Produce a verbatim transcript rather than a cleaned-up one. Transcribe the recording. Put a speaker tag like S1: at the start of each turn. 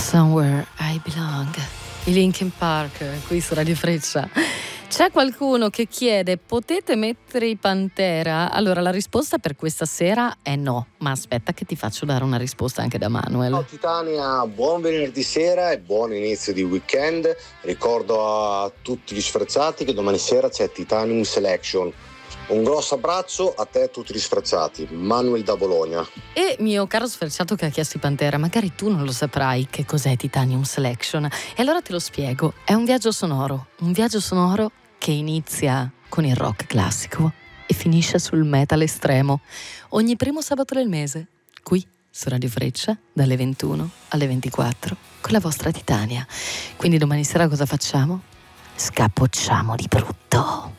S1: Somewhere I Belong, i Linkin Park, qui su Radio Freccia. C'è qualcuno che chiede: potete mettere i Pantera? Allora la risposta per questa sera è no, ma aspetta che ti faccio dare una risposta anche da Manuel.
S2: Ciao Titania, buon venerdì sera e buon inizio di weekend. Ricordo a tutti gli sfrezzati che domani sera c'è Titanium Selection. Un grosso abbraccio a te e a tutti gli sfrezzati. Manuel da Bologna.
S1: E mio caro sfrecciato che ha chiesto i Pantera, magari tu non lo saprai che cos'è Titanium Selection. E allora te lo spiego. È un viaggio sonoro, un viaggio sonoro che inizia con il rock classico e finisce sul metal estremo. Ogni primo sabato del mese, qui su Radio Freccia, dalle ventuno alle ventiquattro, con la vostra Titania. Quindi domani sera cosa facciamo? Scapocciamo di brutto.